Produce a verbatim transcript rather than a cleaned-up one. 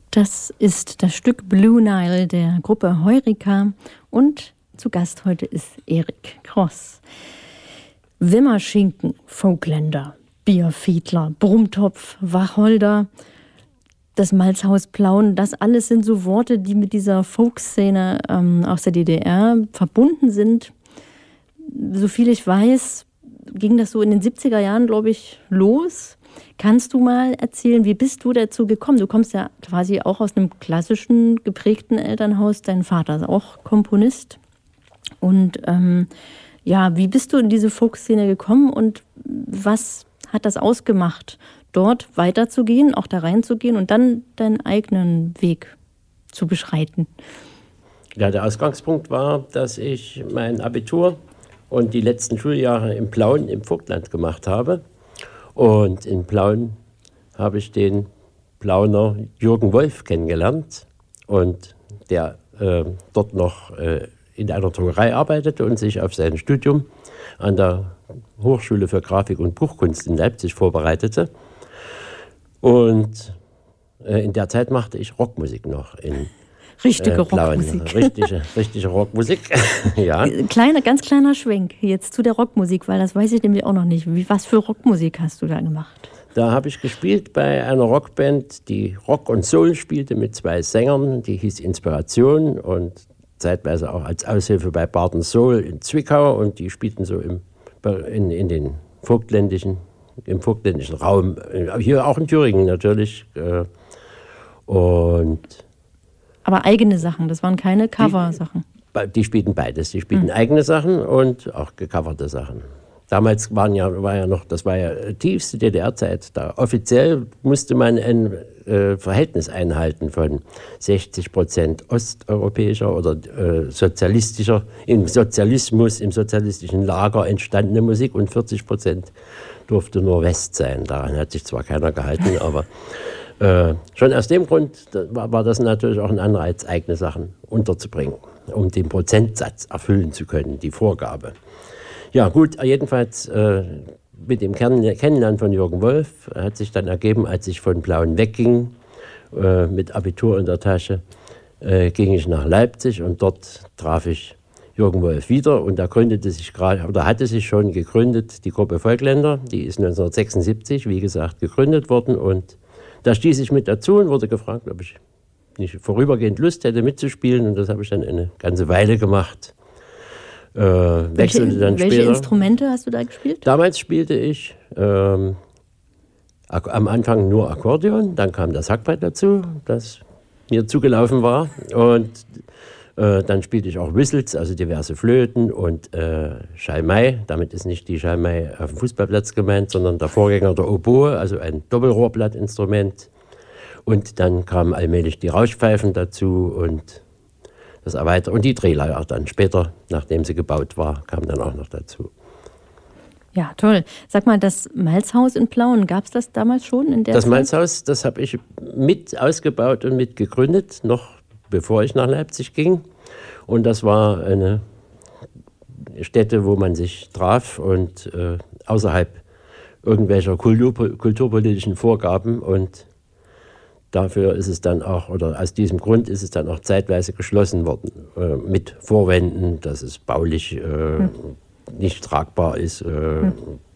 Das ist das Stück Blue Nile der Gruppe Heureka und zu Gast heute ist Erik Kross. Wimmerschinken, Vogtländer, Bierfiedler, Brummtopf, Wacholder, das Malzhaus Plauen, das alles sind so Worte, die mit dieser Folkszene ähm, aus der D D R verbunden sind. Soviel ich weiß, ging das so in den siebziger Jahren, glaube ich, los. Kannst du mal erzählen, wie bist du dazu gekommen? Du kommst ja quasi auch aus einem klassischen, geprägten Elternhaus. Dein Vater ist auch Komponist. Und ähm, ja, wie bist du in diese Folkszene gekommen und was hat das ausgemacht, dort weiterzugehen, auch da reinzugehen und dann deinen eigenen Weg zu beschreiten? Ja, der Ausgangspunkt war, dass ich mein Abitur und die letzten Schuljahre in Plauen im Vogtland gemacht habe. Und in Plauen habe ich den Plauner Jürgen Wolf kennengelernt und der äh, dort noch äh, in einer Druckerei arbeitete und sich auf sein Studium an der Hochschule für Grafik und Buchkunst in Leipzig vorbereitete. Und äh, in der Zeit machte ich Rockmusik noch in Richtige äh, Plauen. Rockmusik. Richtige, richtige Rockmusik, ja. Kleiner, ganz kleiner Schwenk jetzt zu der Rockmusik, weil das weiß ich nämlich auch noch nicht. Wie, was für Rockmusik hast du da gemacht? Da habe ich gespielt bei einer Rockband, die Rock und Soul spielte mit zwei Sängern, die hieß Inspiration und zeitweise auch als Aushilfe bei Barton Soul in Zwickau und die spielten so im, in, in den vogtländischen, im vogtländischen Raum, hier auch in Thüringen natürlich. Und aber eigene Sachen, das waren keine Cover-Sachen? Die, die spielten beides. Die spielten hm. eigene Sachen und auch gecoverte Sachen. Damals waren ja, war ja noch, das war ja tiefste D D R-Zeit. Da offiziell musste man ein äh, Verhältnis einhalten von sechzig Prozent osteuropäischer oder äh, sozialistischer, im Sozialismus, im sozialistischen Lager entstandene Musik und vierzig Prozent durfte nur West sein. Daran hat sich zwar keiner gehalten, aber Äh, schon aus dem Grund war, war das natürlich auch ein Anreiz, eigene Sachen unterzubringen, um den Prozentsatz erfüllen zu können, die Vorgabe. Ja gut, jedenfalls äh, mit dem Kennenlernen von Jürgen Wolf hat sich dann ergeben, als ich von Plauen wegging, äh, mit Abitur in der Tasche, äh, ging ich nach Leipzig und dort traf ich Jürgen Wolf wieder und da gründete sich gerade, oder hatte sich schon gegründet, die Gruppe Vogtländer, die ist neunzehnhundertsechsundsiebzig, wie gesagt, gegründet worden und da stieß ich mit dazu und wurde gefragt, ob ich nicht vorübergehend Lust hätte mitzuspielen. Und das habe ich dann eine ganze Weile gemacht. Äh, wechselte welche, dann welche später. Instrumente hast du da gespielt? Damals spielte ich ähm, am Anfang nur Akkordeon, dann kam das Hackbrett dazu, das mir zugelaufen war. Und äh, dann spielte ich auch Whistles, also diverse Flöten und äh, Schalmei. Damit ist nicht die Schalmei auf dem Fußballplatz gemeint, sondern der Vorgänger der Oboe, also ein Doppelrohrblattinstrument. Und dann kamen allmählich die Rauschpfeifen dazu und das erweiterte. Und die Drehleier dann später, nachdem sie gebaut war, kam dann auch noch dazu. Ja, toll. Sag mal, das Malzhaus in Plauen, gab es das damals schon in der Das Zeit? Malzhaus, das habe ich mit ausgebaut und mit gegründet, noch bevor ich nach Leipzig ging. Und das war eine Stätte, wo man sich traf und äh, außerhalb irgendwelcher Kultur, kulturpolitischen Vorgaben. Und dafür ist es dann auch, oder aus diesem Grund ist es dann auch zeitweise geschlossen worden, äh, mit Vorwänden, dass es baulich äh, hm. nicht tragbar ist. Äh, hm.